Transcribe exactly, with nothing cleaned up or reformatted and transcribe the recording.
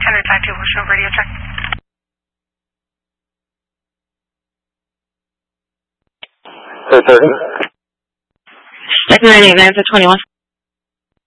ten five two, Wilson, radio check. Hey, thirty. Second nine eight nine for twenty-one.